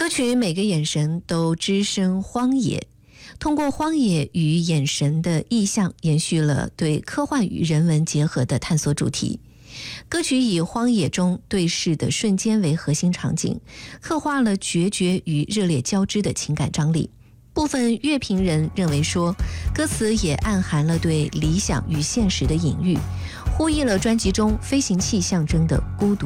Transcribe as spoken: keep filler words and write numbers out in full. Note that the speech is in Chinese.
歌曲每个眼神都只身荒野，通过荒野与眼神的意象，延续了对科幻与人文结合的探索主题。歌曲以荒野中对视的瞬间为核心场景，刻画了决绝与热烈交织的情感张力。部分乐评人认为说，歌词也暗含了对理想与现实的隐喻，呼应了专辑中飞行器象征的孤独。